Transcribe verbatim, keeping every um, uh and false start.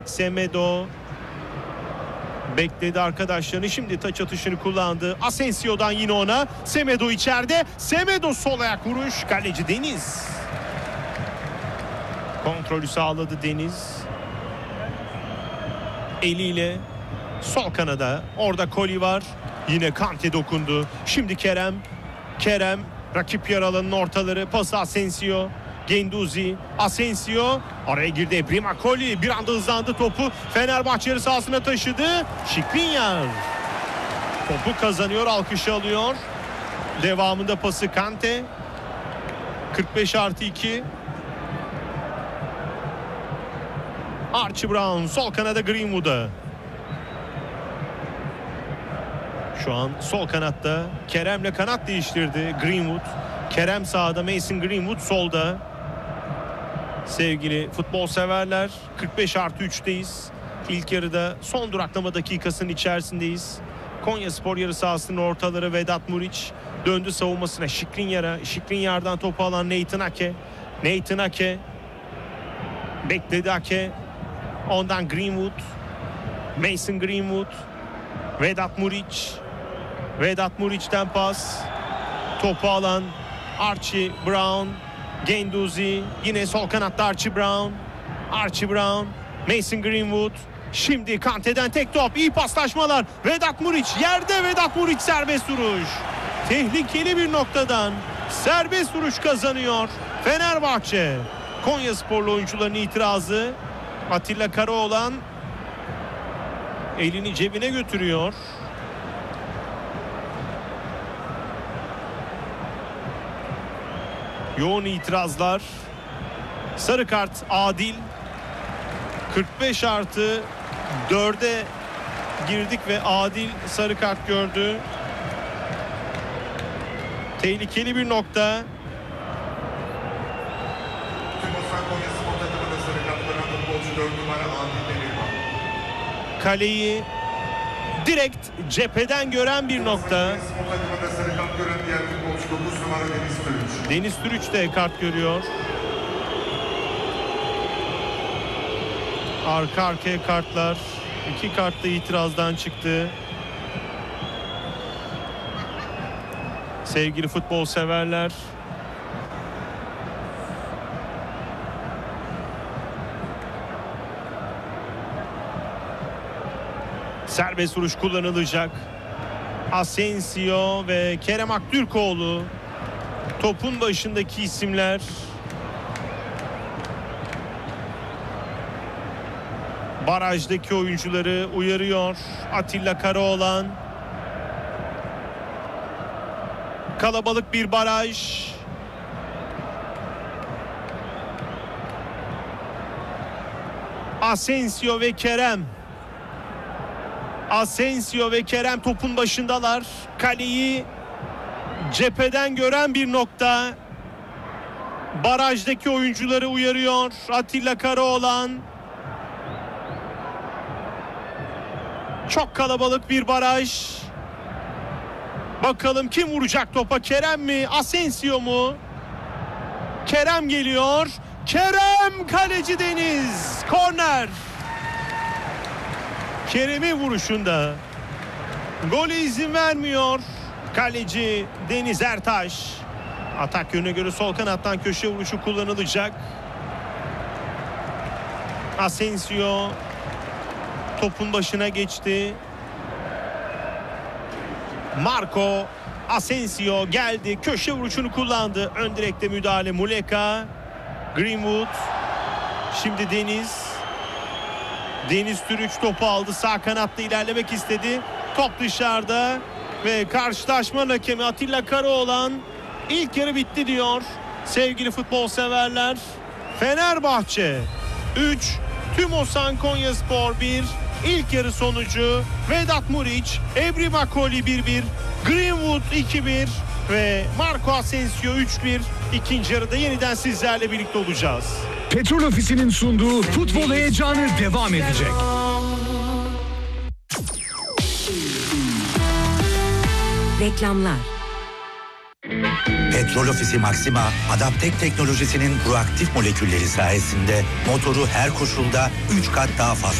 Semedo bekledi arkadaşlarını. Şimdi taç atışını kullandı. Asensio'dan yine ona. Semedo içeride. Semedo sol ayak vuruş. Kaleci Deniz. Kontrolü sağladı Deniz. Eliyle sol kanada. Orada Koli var. Yine Kante dokundu. Şimdi Kerem. Kerem rakip yer alanının ortaları. Pası Asensio. Genduzi, Asensio araya girdi. Ebrima Koli bir anda hızlandı, topu Fenerbahçe yarı sahasına taşıdı. Skriniar topu kazanıyor, alkışı alıyor. Devamında pası Kante. kırk beş artı iki. Archie Brown sol kanada Greenwood'a. Şu an sol kanatta Kerem'le kanat değiştirdi Greenwood. Kerem sağda, Mason Greenwood solda. Sevgili futbol severler, kırk beş artı üçteyiz. İlk yarıda son duraklama dakikasının içerisindeyiz. Konyaspor yarı sahasının ortaları. Vedat Muriç döndü savunmasına. Skriniar'a. Skriniar'dan topu alan Nathan Ake. Nathan Ake bekledi Ake. Ondan Greenwood. Mason Greenwood. Vedat Muriç. Vedat Muriç'ten pas. Topu alan Archie Brown. Genduzi yine sol kanatta Archie Brown. Archie Brown, Mason Greenwood. Şimdi Kante'den tek top. İyi paslaşmalar. Vedat Muriç yerde. Vedat Muriç serbest vuruş. Tehlikeli bir noktadan serbest vuruş kazanıyor Fenerbahçe. Konyasporlu oyuncuların itirazı. Atilla Karaoğlan elini cebine götürüyor. Yoğun itirazlar. Sarı kart Adil. kırk beş artı dörde girdik ve Adil sarı kart gördü. Tehlikeli bir nokta. Kaleyi direkt cepheden gören bir nokta. Deniz Türüç de kart görüyor. Arka arkaya kartlar. İki kart da itirazdan çıktı. Sevgili futbol severler, serbest vuruş kullanılacak. Asensio ve Kerem Aktürkoğlu topun başındaki isimler. Barajdaki oyuncuları uyarıyor Atilla Karaoğlan. Kalabalık bir baraj. Asensio ve Kerem. Asensio ve Kerem topun başındalar. Kaleyi cepheden gören bir nokta. Barajdaki oyuncuları uyarıyor Atilla Karaoğlan. Çok kalabalık bir baraj. Bakalım kim vuracak topa? Kerem mi? Asensio mu? Kerem geliyor. Kerem, kaleci Deniz. Korner. Kerem'in vuruşunda gole izin vermiyor kaleci Deniz Ertaş. Atak yönüne göre sol kanattan köşe vuruşu kullanılacak. Asensio topun başına geçti. Marco Asensio geldi. Köşe vuruşunu kullandı. Ön direkte müdahale Muleka. Greenwood. Şimdi Deniz. Deniz Türüç topu aldı. Sağ kanatta ilerlemek istedi. Top dışarıda. Ve karşılaşma hakemi Atilla Karaoğlan ilk yarı bitti diyor. Sevgili futbol severler. Fenerbahçe üç. Tümosan Konyaspor bir. İlk yarı sonucu Vedat Muriç, Ebrima Koli bir bir, Greenwood iki bir ve Marco Asensio üç bir. İkinci yarıda yeniden sizlerle birlikte olacağız. Petrol Ofisi'nin sunduğu futbol heyecanı devam edecek. Reklamlar. Petrol Ofisi Maxima, Adaptek teknolojisinin proaktif molekülleri sayesinde motoru her koşulda üç kat daha fazla